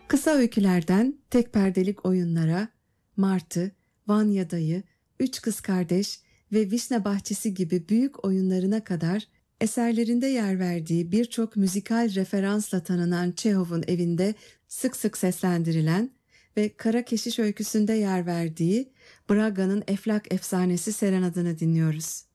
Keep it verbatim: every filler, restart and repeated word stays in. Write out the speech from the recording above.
Kısa öykülerden tek perdelik oyunlara, Martı, Vanya Dayı, Üç Kız Kardeş ve Vişne Bahçesi gibi büyük oyunlarına kadar eserlerinde yer verdiği birçok müzikal referansla tanınan Çehov'un evinde sık sık seslendirilen ve Kara Keşiş öyküsünde yer verdiği Braga'nın Eflak efsanesi serenadını dinliyoruz.